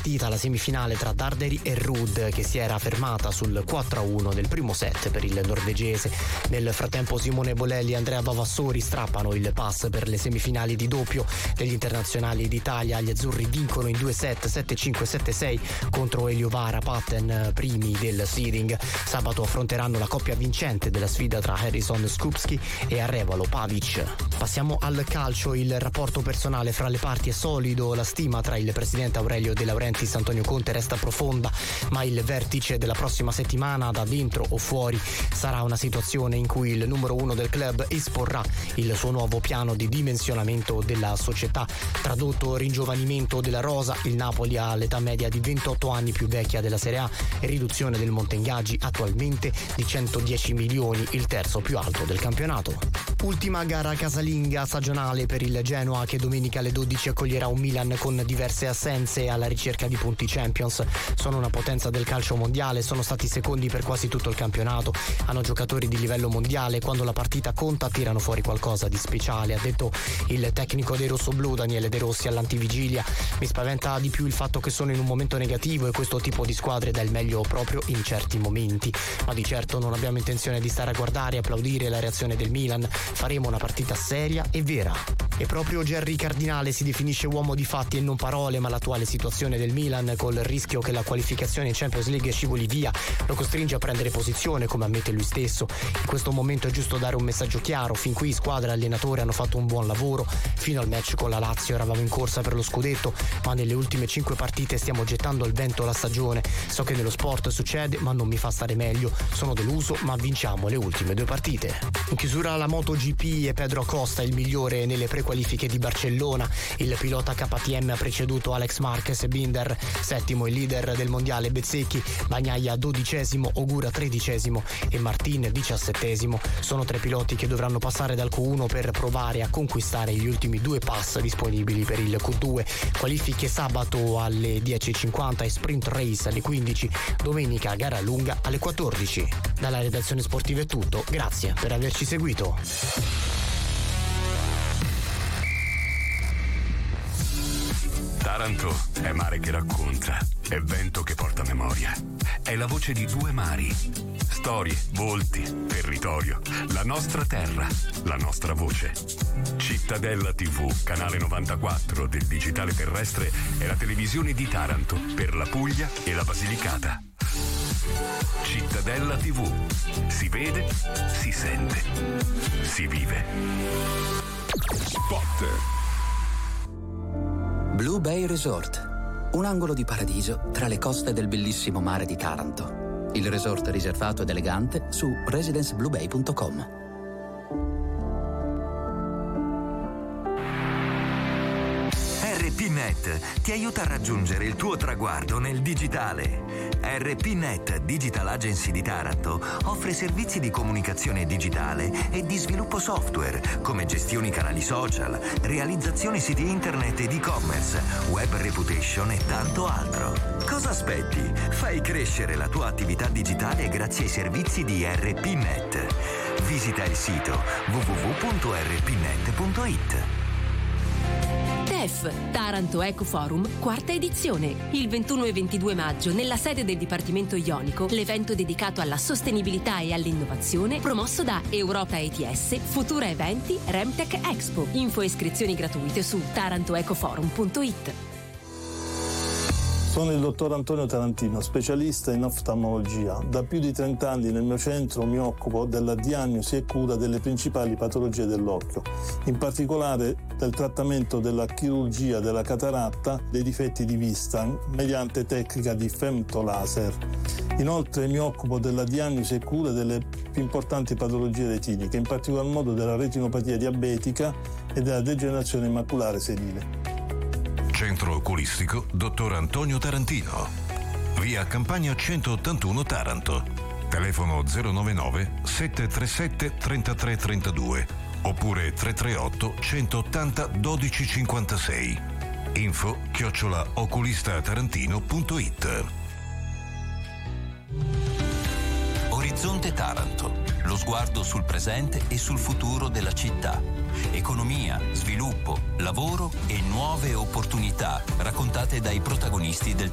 partita, la semifinale tra Darderi e Ruud, che si era fermata sul 4-1 del primo set per il norvegese. Nel frattempo Simone Bolelli e Andrea Vavassori strappano il pass per le semifinali di doppio degli internazionali d'Italia. Gli azzurri vincono in 2 set, 7-5, 7-6 contro Eliovara Patten, primi del seeding. Sabato affronteranno la coppia vincente della sfida tra Harrison Skupski e Arevalo Pavic. Passiamo al calcio. Il rapporto personale fra le parti è solido, la stima tra il presidente Aurelio De Laurentiis e Antonio Conte resta profonda, ma il vertice della prossima settimana, da dentro o fuori, sarà una situazione in cui il numero 1 del club esporrà il suo nuovo piano di dimensionamento della società. Tradotto: ringiovanimento della rosa, il Napoli ha l'età media di 28 anni più vecchia della Serie A e riduzione del monte ingaggi attualmente di 110 milioni, il terzo più alto del campionato. Ultima gara casalinga stagionale per il Genoa, che domenica alle 12 accoglierà un Milan con diverse assenze alla ricerca di punti Champions. Sono una potenza del calcio mondiale, sono stati secondi per quasi tutto il campionato, hanno giocatori di livello mondiale, quando la partita conta tirano fuori qualcosa di speciale, ha detto il tecnico dei rossoblù Daniele De Rossi all'antivigilia. Mi spaventa di più il fatto che sono in un momento negativo e questo tipo di squadre dà il meglio proprio in certi momenti, ma di certo non abbiamo intenzione di stare a guardare e applaudire la reazione del Milan. Faremo una partita seria e vera. E proprio Gerry Cardinale si definisce uomo di fatti e non parole, ma l'attuale situazione del Milan, col rischio che la qualificazione in Champions League scivoli via, lo costringe a prendere posizione, come ammette lui stesso. In questo momento è giusto dare un messaggio chiaro: fin qui squadra e allenatore hanno fatto un buon lavoro, fino al match con la Lazio eravamo in corsa per lo scudetto, ma nelle ultime 5 partite stiamo gettando al vento la stagione. So che nello sport succede, ma non mi fa stare meglio, sono deluso, ma vinciamo le ultime 2 partite. In chiusura la MotoGP e Pedro Acosta il migliore nelle prequalifiche di Barcellona. Il pilota KTM ha preceduto Alex Marquez e Binder, settimo il leader del mondiale Bezzecchi, Bagnaia 12°, Ogura 13° e Martin 17°. Sono 3 piloti che dovranno passare dal Q1 per provare a conquistare gli ultimi 2 pass disponibili per il Q2. Qualifiche sabato alle 10:50 e sprint race alle 15, domenica gara lunga alle 14. Dalla redazione sportiva è tutto, grazie per averci seguito. Taranto è mare che racconta, è vento che porta memoria, è la voce di 2 mari, storie, volti, territorio, la nostra terra, la nostra voce. Cittadella TV, canale 94 del digitale terrestre, è la televisione di Taranto per la Puglia e la Basilicata. Cittadella TV, si vede, si sente, si vive. Spot. Blue Bay Resort, un angolo di paradiso tra le coste del bellissimo mare di Taranto. Il resort riservato ed elegante su residencebluebay.com. RPNet ti aiuta a raggiungere il tuo traguardo nel digitale. RPNet Digital Agency di Taranto offre servizi di comunicazione digitale e di sviluppo software, come gestioni canali social, realizzazione siti internet ed e-commerce, web reputation e tanto altro. Cosa aspetti? Fai crescere la tua attività digitale grazie ai servizi di RPNet. Visita il sito www.rpnet.it. TEF, Taranto Eco Forum, 4ª edizione. Il 21 e 22 maggio, nella sede del Dipartimento Ionico, l'evento dedicato alla sostenibilità e all'innovazione, promosso da Europa ETS, Futura Eventi, Remtech Expo. Info e iscrizioni gratuite su tarantoecoforum.it. Sono il dottor Antonio Tarantino, specialista in oftalmologia. Da più di 30 anni nel mio centro mi occupo della diagnosi e cura delle principali patologie dell'occhio, in particolare del trattamento della chirurgia della cataratta, dei difetti di vista mediante tecnica di femtolaser. Inoltre mi occupo della diagnosi e cura delle più importanti patologie retiniche, in particolar modo della retinopatia diabetica e della degenerazione maculare senile. Centro oculistico Dottor Antonio Tarantino, via Campagna 181 Taranto, telefono 099 737 3332 oppure 338 180 1256, info@oculistatarantino.it. Orizzonte Taranto, lo sguardo sul presente e sul futuro della città. Economia, sviluppo, lavoro e nuove opportunità raccontate dai protagonisti del